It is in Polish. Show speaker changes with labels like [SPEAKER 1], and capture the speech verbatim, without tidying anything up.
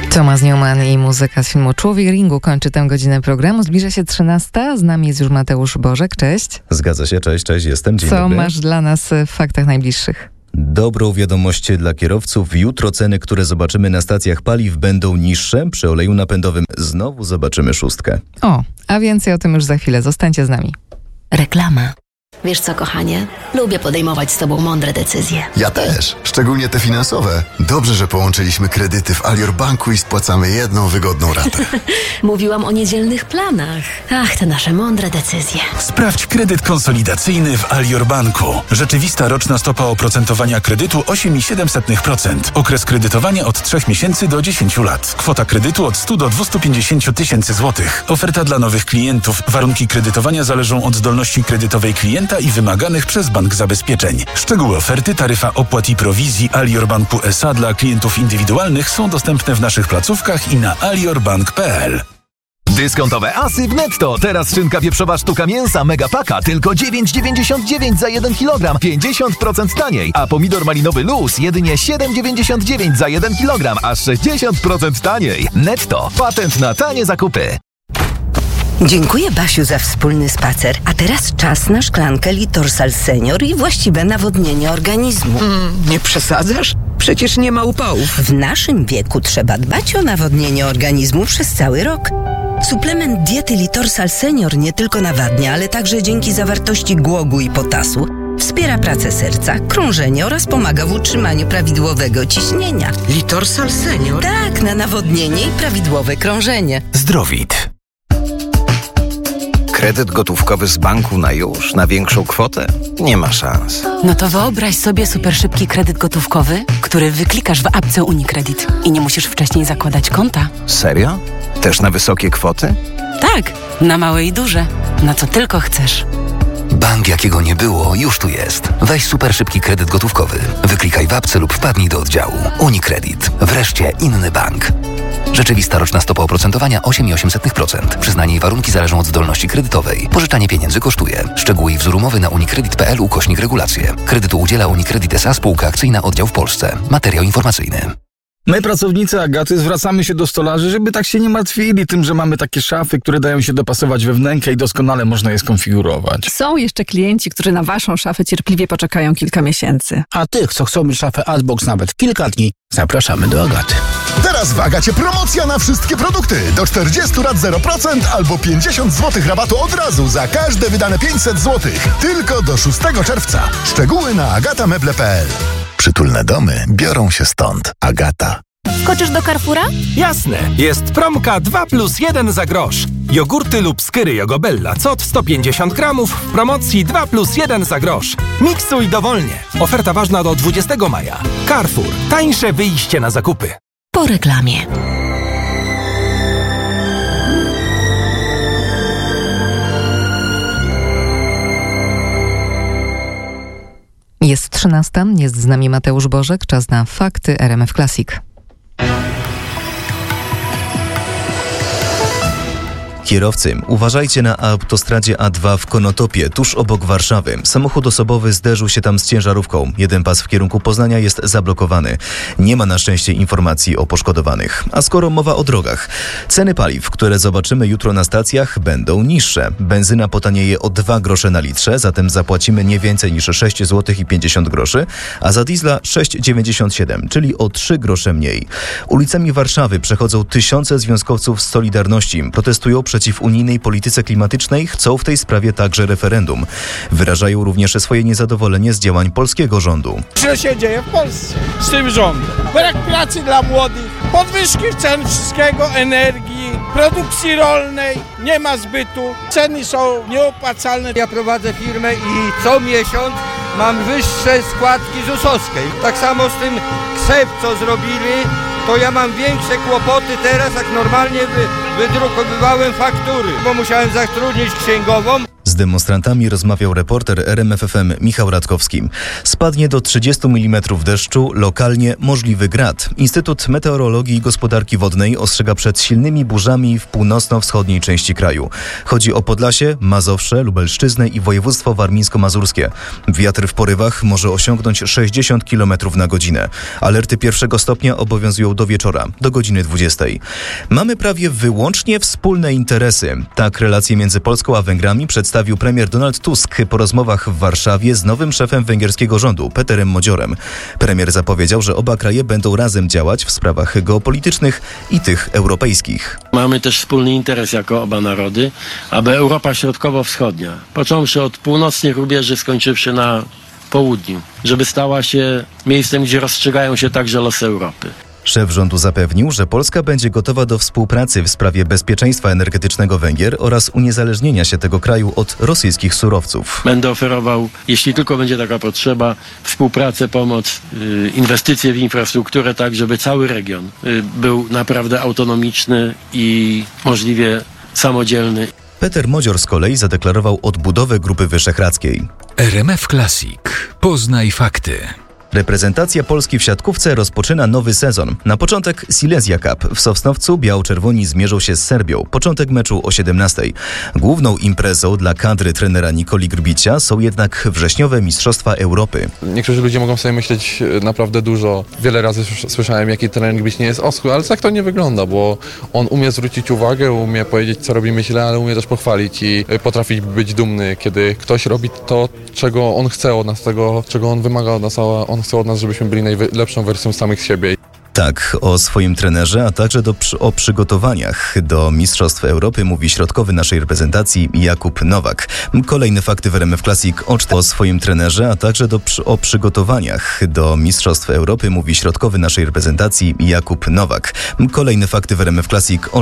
[SPEAKER 1] Thomas Newman i muzyka z filmu Człowiek Ringu kończy tę godzinę programu. Zbliża się trzynasta. Z nami jest już Mateusz Bożek. Cześć.
[SPEAKER 2] Zgadza się, cześć, cześć, jestem. Dzień
[SPEAKER 1] Co
[SPEAKER 2] dobry.
[SPEAKER 1] masz dla nas w faktach najbliższych?
[SPEAKER 2] Dobrą wiadomość dla kierowców. Jutro ceny, które zobaczymy na stacjach paliw, będą niższe. Przy oleju napędowym znowu zobaczymy szóstkę.
[SPEAKER 1] O, a więcej o tym już za chwilę. Zostańcie z nami.
[SPEAKER 3] Reklama. Wiesz co, kochanie? Lubię podejmować z tobą mądre decyzje.
[SPEAKER 4] Ja też, szczególnie te finansowe. Dobrze, że połączyliśmy kredyty w Alior Banku i spłacamy jedną wygodną ratę.
[SPEAKER 3] Mówiłam o niedzielnych planach. Ach, te nasze mądre decyzje.
[SPEAKER 5] Sprawdź kredyt konsolidacyjny w Alior Banku. Rzeczywista roczna stopa oprocentowania kredytu osiem przecinek siedem procent. Okres kredytowania od trzech miesięcy do dziesięciu lat. Kwota kredytu od stu do dwustu pięćdziesięciu tysięcy złotych. Oferta dla nowych klientów. Warunki kredytowania zależą od zdolności kredytowej klienta i wymaganych przez bank zabezpieczeń. Szczegóły oferty, taryfa opłat i prowizji Alior Banku S A dla klientów indywidualnych są dostępne w naszych placówkach i na aliorbank kropka p l.
[SPEAKER 6] Dyskontowe asy w Netto. Teraz szynka pieprzowa sztuka mięsa Megapaka tylko dziewięć dziewięćdziesiąt dziewięć za jeden kilogram, pięćdziesiąt procent taniej. A pomidor malinowy Luz jedynie siedem dziewięćdziesiąt dziewięć za jeden kilogram, aż sześćdziesiąt procent taniej. Netto. Patent na tanie zakupy.
[SPEAKER 7] Dziękuję, Basiu, za wspólny spacer. A teraz czas na szklankę Litorsal Senior i właściwe nawodnienie organizmu.
[SPEAKER 8] Mm, nie przesadzasz? Przecież nie ma upałów.
[SPEAKER 7] W naszym wieku trzeba dbać o nawodnienie organizmu przez cały rok. Suplement diety Litorsal Senior nie tylko nawadnia, ale także dzięki zawartości głogu i potasu wspiera pracę serca, krążenie oraz pomaga w utrzymaniu prawidłowego ciśnienia.
[SPEAKER 8] Litorsal Senior?
[SPEAKER 7] Tak, na nawodnienie i prawidłowe krążenie.
[SPEAKER 6] Zdrowit.
[SPEAKER 9] Kredyt gotówkowy z banku na już, na większą kwotę? Nie ma szans.
[SPEAKER 10] No to wyobraź sobie super szybki kredyt gotówkowy, który wyklikasz w apce UniCredit i nie musisz wcześniej zakładać konta.
[SPEAKER 9] Serio? Też na wysokie kwoty?
[SPEAKER 10] Tak, na małe i duże. Na co tylko chcesz.
[SPEAKER 6] Bank jakiego nie było, już tu jest. Weź super szybki kredyt gotówkowy. Wyklikaj w apce lub wpadnij do oddziału. UniCredit. Wreszcie inny bank. Rzeczywista roczna stopa oprocentowania osiem przecinek osiem procent. Przyznanie i warunki zależą od zdolności kredytowej. Pożyczanie pieniędzy kosztuje. Szczegóły i wzór umowy na unicredit kropka p l ukośnik regulacje. Kredytu udziela UniCredit S A spółka akcyjna oddział w Polsce. Materiał informacyjny.
[SPEAKER 11] My, pracownicy Agaty, zwracamy się do stolarzy, żeby tak się nie martwili tym, że mamy takie szafy, które dają się dopasować we wnękę i doskonale można je skonfigurować.
[SPEAKER 12] Są jeszcze klienci, którzy na waszą szafę cierpliwie poczekają kilka miesięcy.
[SPEAKER 13] A tych, co chcą mieć szafę Adbox nawet kilka dni, zapraszamy do Agaty.
[SPEAKER 14] Teraz w Agacie promocja na wszystkie produkty. Do czterdziestu lat zero procent albo pięćdziesiąt złotych rabatu od razu za każde wydane pięćset złotych. Tylko do szóstego czerwca. Szczegóły na agata meble kropka p l.
[SPEAKER 4] Przytulne domy biorą się stąd. Agata.
[SPEAKER 15] Skoczysz do Carrefoura?
[SPEAKER 16] Jasne. Jest promka dwa plus jeden za grosz. Jogurty lub skyry Jogobella C O T sto pięćdziesiąt gramów w promocji dwa plus jeden za grosz. Miksuj dowolnie. Oferta ważna do dwudziestego maja. Carrefour. Tańsze wyjście na zakupy.
[SPEAKER 3] Po reklamie.
[SPEAKER 1] Jest trzynasta, jest z nami Mateusz Bożek. Czas na fakty R M F Classic.
[SPEAKER 2] Kierowcy, uważajcie na autostradzie A dwa w Konotopie, tuż obok Warszawy. Samochód osobowy zderzył się tam z ciężarówką. Jeden pas w kierunku Poznania jest zablokowany. Nie ma na szczęście informacji o poszkodowanych. A skoro mowa o drogach, ceny paliw, które zobaczymy jutro na stacjach, będą niższe. Benzyna potanieje o dwa grosze na litrze, zatem zapłacimy nie więcej niż sześć złotych i pięćdziesiąt groszy, a za diesla sześć dziewięćdziesiąt siedem, czyli o trzy grosze mniej. Ulicami Warszawy przechodzą tysiące związkowców z Solidarności. Protestują przeciw unijnej polityce klimatycznej, chcą w tej sprawie także referendum. Wyrażają również swoje niezadowolenie z działań polskiego rządu.
[SPEAKER 17] Co się dzieje w Polsce z tym rządem? Brak pracy dla młodych, podwyżki cen wszystkiego, energii, produkcji rolnej, nie ma zbytu, ceny są nieopłacalne.
[SPEAKER 18] Ja prowadzę firmę i co miesiąc mam wyższe składki zusowskie. Tak samo z tym ksep, co zrobili, to ja mam większe kłopoty teraz, jak normalnie wy, wydrukowywałem faktury, bo musiałem zatrudnić księgową.
[SPEAKER 2] Z demonstrantami rozmawiał reporter R M F F M Michał Radkowski. Spadnie do trzydziestu milimetrów deszczu, lokalnie możliwy grad. Instytut Meteorologii i Gospodarki Wodnej ostrzega przed silnymi burzami w północno-wschodniej części kraju. Chodzi o Podlasie, Mazowsze, Lubelszczyznę i województwo warmińsko-mazurskie. Wiatr w porywach może osiągnąć sześćdziesiąt kilometrów na godzinę. Alerty pierwszego stopnia obowiązują do wieczora, do godziny dwudziestej. Mamy prawie wyłącznie wspólne interesy. Tak relacje między Polską a Węgrami przedstawił premier Donald Tusk po rozmowach w Warszawie z nowym szefem węgierskiego rządu, Peterem Modziorem. Premier zapowiedział, że oba kraje będą razem działać w sprawach geopolitycznych i tych europejskich.
[SPEAKER 15] Mamy też wspólny interes jako oba narody, aby Europa Środkowo-Wschodnia, począwszy od północnych rubieży, skończywszy na południu, żeby stała się miejscem, gdzie rozstrzygają się także losy Europy.
[SPEAKER 2] Szef rządu zapewnił, że Polska będzie gotowa do współpracy w sprawie bezpieczeństwa energetycznego Węgier oraz uniezależnienia się tego kraju od rosyjskich surowców.
[SPEAKER 15] Będę oferował, jeśli tylko będzie taka potrzeba, współpracę, pomoc, yy, inwestycje w infrastrukturę, tak żeby cały region yy, był naprawdę autonomiczny i możliwie samodzielny.
[SPEAKER 2] Peter Modzior z kolei zadeklarował odbudowę Grupy Wyszehradzkiej.
[SPEAKER 19] R M F Classic. Poznaj fakty.
[SPEAKER 2] Reprezentacja Polski w siatkówce rozpoczyna nowy sezon. Na początek Silesia Cup. W Sosnowcu biało-czerwoni zmierzą się z Serbią. Początek meczu o siedemnastej. Główną imprezą dla kadry trenera Nikoli Grbicia są jednak wrześniowe Mistrzostwa Europy.
[SPEAKER 20] Niektórzy ludzie mogą sobie myśleć naprawdę dużo. Wiele razy słyszałem, jaki trener Grbić nie jest oschły, ale tak to nie wygląda, bo on umie zwrócić uwagę, umie powiedzieć, co robimy źle, ale umie też pochwalić i potrafi być dumny, kiedy ktoś robi to, czego on chce od nas, tego, czego on wymaga od nas, a on chce od nas, żebyśmy byli najlepszą wersją samych siebie.
[SPEAKER 2] Tak, o swoim trenerze, a także do, o przygotowaniach do Mistrzostw Europy mówi środkowy naszej reprezentacji Jakub Nowak. Kolejne fakty w R M F Classic o, o swoim trenerze, a także do, o przygotowaniach do Mistrzostw Europy mówi środkowy naszej reprezentacji Jakub Nowak. Kolejne fakty w R M F Classic o